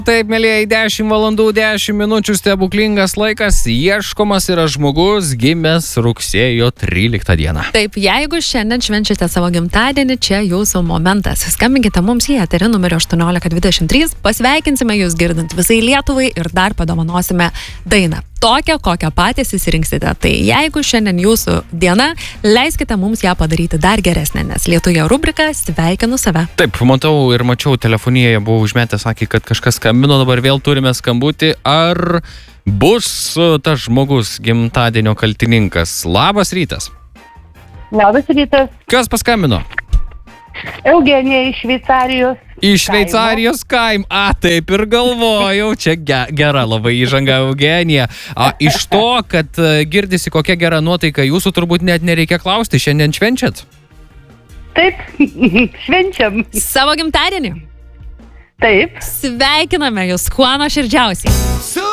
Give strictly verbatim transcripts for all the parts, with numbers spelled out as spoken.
Taip, mėlyjei, dešimt valandų dešimt minučių stebuklingas laikas, ieškomas yra žmogus gimęs rugsėjo tryliktą dieną. Taip, jeigu šiandien švenčiate savo gimtadienį, čia jūsų momentas. Skambinkite mums į eterį numerio aštuoniolika dvidešimt trys, pasveikinsime jūs girdint visai Lietuvai ir dar padovanosime dainą. Tokią, kokią patys įsirinksite. Tai jeigu šiandien jūsų diena, leiskite mums ją padaryti dar geresnę, nes Lietuvoje rubrika Sveikinu save. Taip, matau ir mačiau telefonijoje, buvau užmetę, sakė, kad kažkas skambino, dabar vėl turime skambutį. Ar bus tas žmogus gimtadienio kaltininkas? Labas rytas. Labas rytas. Kas paskambino? Eugenija iš Šveicarijos. Iš Šveicarijos kaim. A, taip ir galvojau. Čia ge, gera labai įžanga, Eugenija. A, iš to, kad girdisi kokia gera nuotaika, jūsų turbūt net nereikia klausti. Šiandien švenčiat? Taip, švenčiam. Savo gimtadienį? Taip. Sveikiname jūs kuo nuoširdžiausiai. Su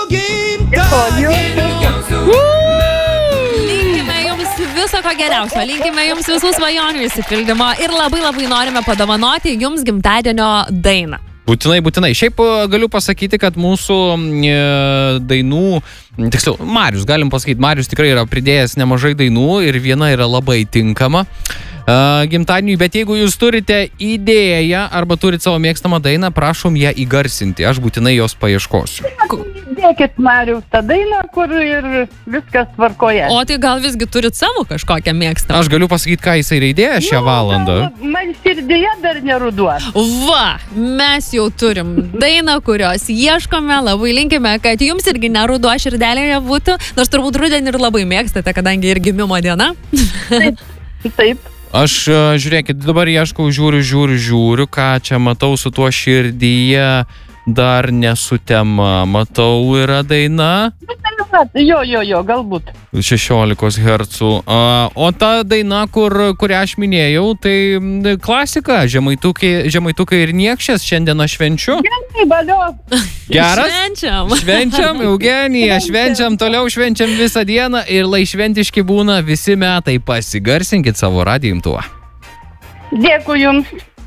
gimtadieniu. Linkime jums viso ko geriausio. Linkime jums visų svajonių įsipildymo ir labai labai norime padovanoti jums gimtadienio dainą. Būtinai, būtinai. Šiaip galiu pasakyti, kad mūsų e, dainų, tiksliau, Marius, galim pasakyti, Marius tikrai yra pridėjęs nemažai dainų ir viena yra labai tinkama e, gimtadieniui, bet jeigu jūs turite idėją arba turite savo mėgstamą dainą, prašom ją įgarsinti, aš būtinai jos paieškosiu. Dėkit, Marius, tą dainą, kur ir viskas tvarkoje. O tai gal visgi turit savo kažkokią mėgstamą? Aš galiu pasakyti, ką jisai yra įdėjęs šią valandą. Nu, man širdėje dar neruduo. Va, mes jau turim dainą, kurios ieškome, labai linkime, kad jums irgi neruduo širdelėje būtų, nors turbūt rudenį ir labai mėgstate, kadangi ir gimimo diena. Taip, taip. Aš, žiūrėkit, dabar ieškau, žiūriu, žiūriu, žiūriu, ką čia matau su tuo širdyje, dar nesutema, matau, yra daina. Jo, jo, jo, galbūt. šešiolikos hercų. O ta daina, kur, kurią aš minėjau, tai klasika, žemaitukai, žemaitukai ir niekšės, šiandien aš švenčiu. Gerai, balio. Geras? Švenčiam. Švenčiam, Eugenija, švenčiam, toliau švenčiam visą dieną ir lai šventiški būna visi metai. Pasigarsinkit savo radijo imtuvą. Dėkui jums.